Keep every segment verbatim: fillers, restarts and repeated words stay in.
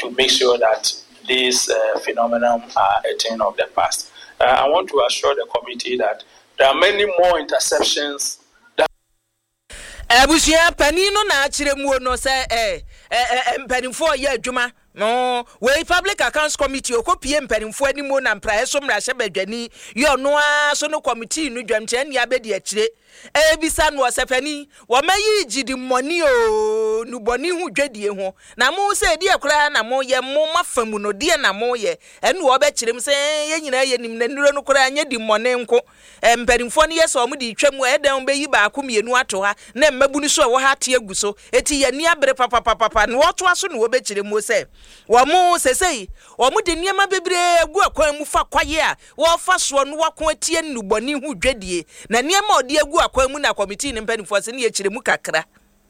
to make sure that these uh, phenomena are a thing of the past. Uh, I want to assure the committee that there are many more interceptions. Abusia panino na achire mu no say eh eh mpanimfo ye adwuma no we public accounts committee okopie mpanimfo animu na mprae so mrahye badwani yo no a so no committee no dwamche ne abedi achire ebisa no osefani wo mayi gidi money o nu boni hu dwadie ho na mo se die kura na mo ye mo mafamu no die na mo ye ene wo be kirem se ye nyina ye nim na nuro no kura anya di money nko mpanimfo ne ye so mo di twam e dan be yi ba ko mienu ato ha na mmabunu so wo ha te aguso eti ye ni abere papa papa no to aso no wo be kirem mo se wo mo sesei wo mo de niam bebre agu akwan mu fa kwaye a wo fa so no wakon atie nu boni hu dwadie na niam odi agu akwan mu na committee ne mpanimfo se ne ye kirem kakra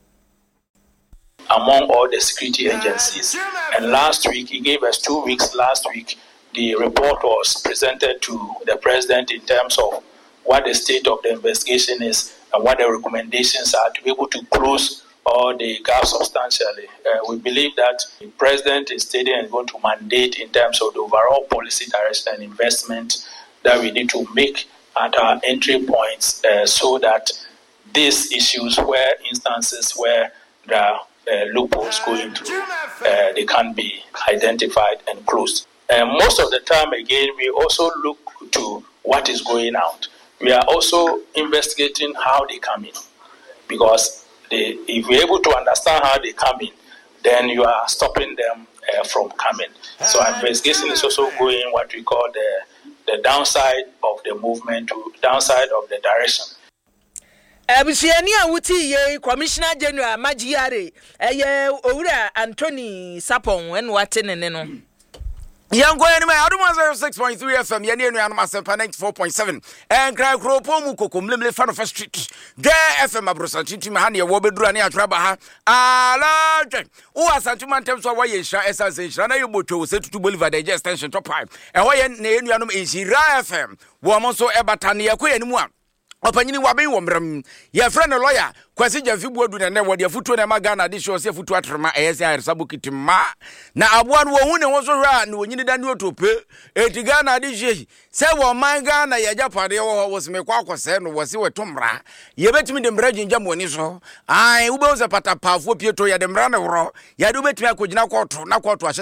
among all the security agencies. And last week, he gave us two weeks last week, the report was presented to the president in terms of what the state of the investigation is and what the recommendations are to be able to close all the gaps substantially. Uh, we believe that the president is stating and going to mandate in terms of the overall policy direction and investment that we need to make at our entry points uh, so that these issues where instances where there are Uh, loopholes going through, uh, they can be identified and closed. And most of the time, again, we also look to what is going out. We are also investigating how they come in, because they, if we're able to understand how they come in, then you are stopping them uh, from coming. So investigation is also going what we call the the downside of the movement to downside of the direction. Abusiani awuti ye Commissioner General Magiare eye owura Anthony Sapon en watene ne no Yango enime aduma zero six point three F M yene enu anu masempa ninety-four point seven en kra kropo mu kokomlemle fa no first street de F M abrosa tintim ha ne wo bedura ne atraba ha ala twen wo asantuma ntem so wa ye hira esa se hira na ye botwo wo setutu Bolivar de extension top five e ho ye ne enu anu enhira F M wo mo so ebata ne yakọ yanimu a opanyini wabe wo mram ye friend lawyer kwasi jamfibu adu ne wo de futuo na magana de show se futuo atrema ese aresabo kitima na aboa no hu ne wo so hwa na onyini da ne otope etiga na de hye se wo manga na ye japade wo wo se me kwa akose no wo se wetomra ye betimi de mra ginja moni so ai ube wo se pata pafo pieto ye de mra ne woro ye de betimi akogina koto na koto